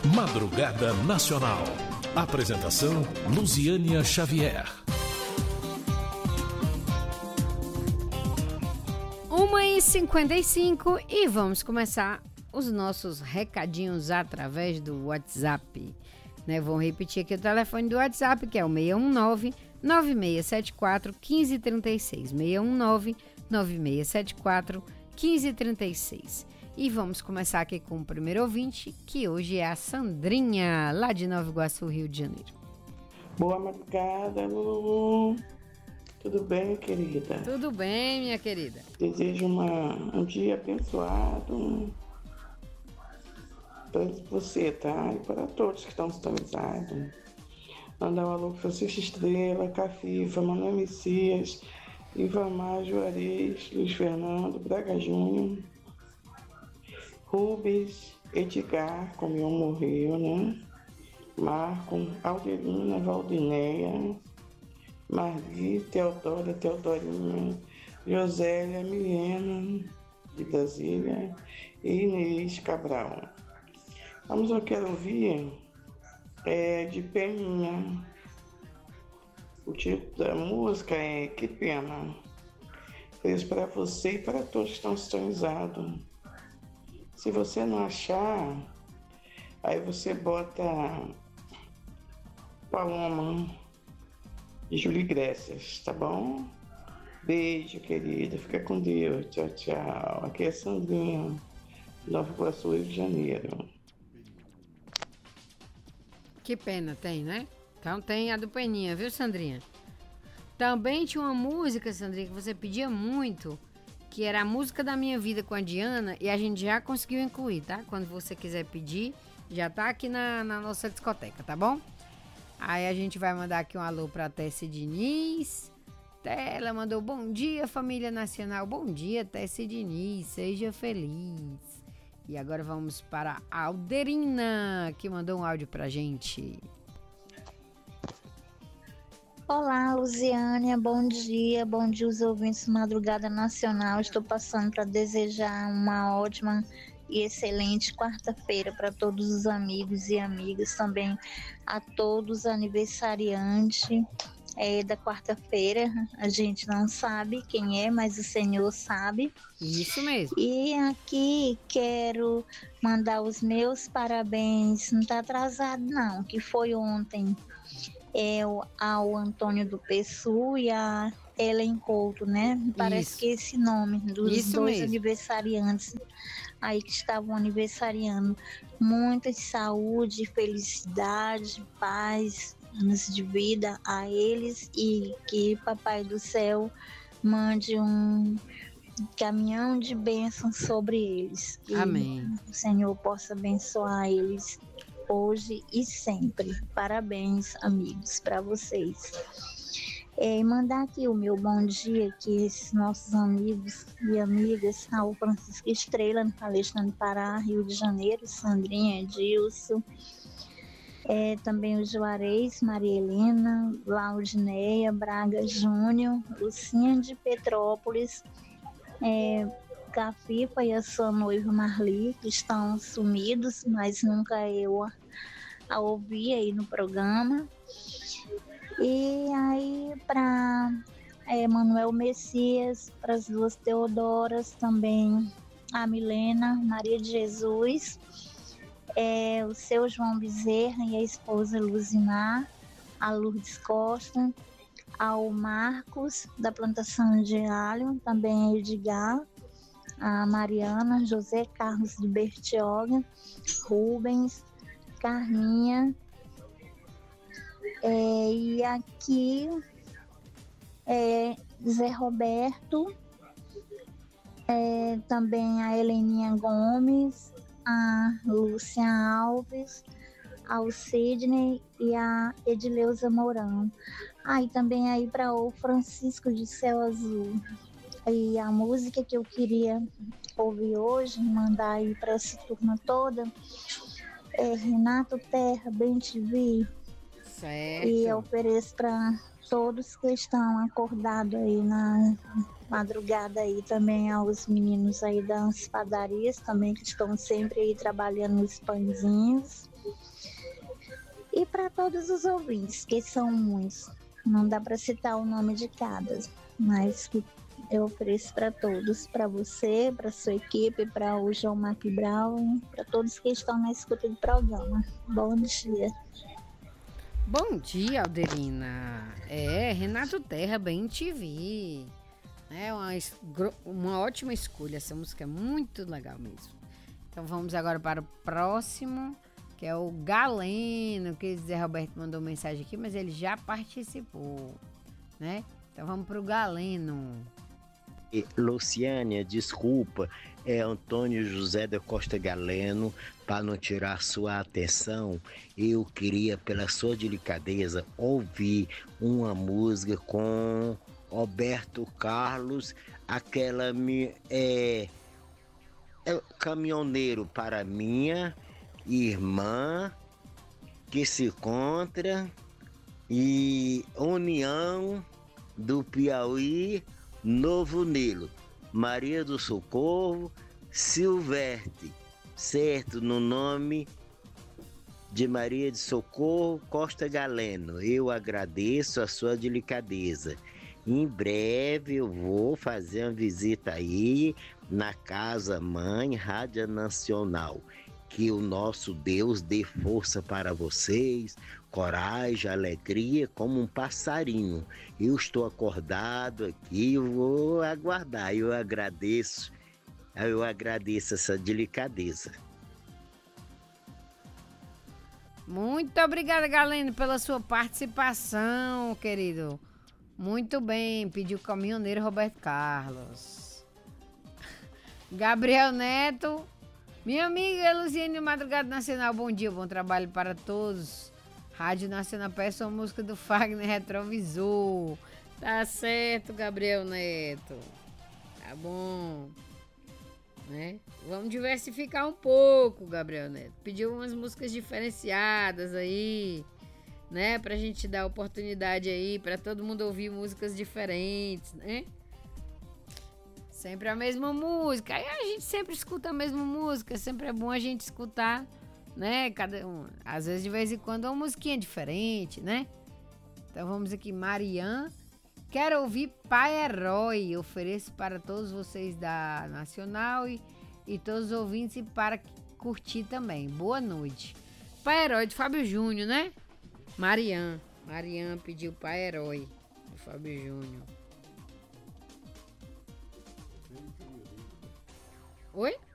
Madrugada Nacional. Apresentação Luziânia Xavier. 1h55 e vamos começar os nossos recadinhos através do WhatsApp. Vou repetir aqui o telefone do WhatsApp, que é o 619-9674-1536. 619-9674-1536. E vamos começar aqui com o primeiro ouvinte, que hoje é a Sandrinha, lá de Nova Iguaçu, Rio de Janeiro. Boa madrugada, Lulu. Tudo bem, querida? Tudo bem, minha querida. Desejo um dia abençoado para você, tá? E para todos que estão sintonizados. Mandar um alô para Francisco Estrela, Cafifa, Manuel Messias, Ivamar Juarez, Luiz Fernando, Braga Júnior, Rubens, Edgar, como eu morreu, né? Marco, Aldelina, Valdineia, Marli, Teodora, Teodorinha, Josélia, Milena, de Brasília, e Inês Cabral. Vamos, eu quero ouvir de Peninha. O título da música é Que Pena. Feliz para você e para todos que estão sintonizados. Se você não achar, aí você bota Paloma de Júlio Iglesias, tá bom? Beijo, querida. Fica com Deus. Tchau, tchau. Aqui é Sandrinha, Nova Iguaçu, Rio de Janeiro. Que pena tem, né? Então tem a do Peninha, viu, Sandrinha? Também tinha uma música, Sandrinha, que você pedia muito, que era a música da minha vida com a Diana, e a gente já conseguiu incluir, tá? Quando você quiser pedir, já tá aqui na nossa discoteca, tá bom? Aí a gente vai mandar aqui um alô pra Tessie Diniz. Ela mandou bom dia, família nacional. Bom dia, Tessie Diniz, seja feliz. E agora vamos para a Alderina, que mandou um áudio pra gente. Olá, Luziânia, bom dia os ouvintes do Madrugada Nacional. Estou passando para desejar uma ótima e excelente quarta-feira para todos os amigos e amigas, também a todos os aniversariantes da quarta-feira. A gente não sabe quem é, mas o Senhor sabe. Isso mesmo. E aqui quero mandar os meus parabéns, não está atrasado não, que foi ontem, ao Antônio do Pessu e a Ellen Couto, né? Parece que esse nome dos dois mesmo. Aniversariantes aí que estavam aniversariando. Muita saúde, felicidade, paz, anos de vida a eles, e que Papai do Céu mande um caminhão de bênçãos sobre eles. Amém. E o Senhor possa abençoar eles hoje e sempre. Parabéns, amigos, para vocês. Mandar aqui o meu bom dia, que esses nossos amigos e amigas, ao Francisco Estrela, no Alexandre Pará, Rio de Janeiro, Sandrinha, Edilson, também o Juarez, Maria Helena, Laudineia, Braga Júnior, Lucinha de Petrópolis, Cafifa e a sua noiva Marli, que estão sumidos, mas nunca eu a ouvi aí no programa. E aí para Manuel Messias, para as duas Teodoras, também a Milena, Maria de Jesus, o seu João Bezerra e a esposa Luzinar, a Lourdes Costa, ao Marcos, da plantação de alho, também a Edgar, a Mariana, José Carlos de Bertioga, Rubens, Carminha, e aqui Zé Roberto, também a Heleninha Gomes, a Lúcia Alves, ao Sidney e a Edileuza Mourão. E também aí para o Francisco de Céu Azul. E a música que eu queria ouvir hoje, mandar aí para essa turma toda, é Renato Terra, Bem Te Vi. Certo. E eu ofereço para todos que estão acordados aí na madrugada aí, também aos meninos aí das padarias também, que estão sempre aí trabalhando nos pãezinhos. E para todos os ouvintes, que são muitos, não dá para citar o nome de cada, mas que eu ofereço para todos, para você, para sua equipe, para o João Mark Brown, para todos que estão na escuta do programa. Bom dia. Bom dia, Alderina. Renato Terra, Bem TV. É uma ótima escolha, essa música é muito legal mesmo. Então vamos agora para o próximo, que é o Galeno, que Zé Roberto mandou mensagem aqui, mas ele já participou, né? Então vamos para o Galeno. Luciânia, desculpa, é Antônio José da Costa Galeno. Para não tirar sua atenção, eu queria, pela sua delicadeza, ouvir uma música com Roberto Carlos, aquela caminhoneiro para minha irmã que se encontra e União do Piauí, Novo Nilo, Maria do Socorro, Silvestre, certo? No nome de Maria de Socorro Costa Galeno. Eu agradeço a sua delicadeza. Em breve eu vou fazer uma visita aí na Casa Mãe Rádio Nacional. Que o nosso Deus dê força para vocês, coragem, alegria, como um passarinho. Eu estou acordado aqui, eu vou aguardar. Eu agradeço essa delicadeza. Muito obrigada, Galeno, pela sua participação, querido. Muito bem, pediu o caminhoneiro Roberto Carlos. Gabriel Neto, minha amiga Luziane Madrugada Nacional, bom dia, bom trabalho para todos. Rádio Nacional, peço a música do Fagner Retrovisor. Tá certo, Gabriel Neto. Tá bom. Né? Vamos diversificar um pouco, Gabriel Neto. Pediu umas músicas diferenciadas aí, né? Pra gente dar oportunidade aí pra todo mundo ouvir músicas diferentes, né? Sempre a mesma música. Aí a gente sempre escuta a mesma música. Sempre é bom a gente escutar, né? Cada um. Às vezes, de vez em quando, uma musiquinha diferente, né? Então vamos aqui, Marian. Quero ouvir Pai Herói. Ofereço para todos vocês da Nacional e todos os ouvintes e para curtir também. Boa noite. Pai Herói de Fábio Júnior, né? Marian pediu Pai Herói de Fábio Júnior. Oi?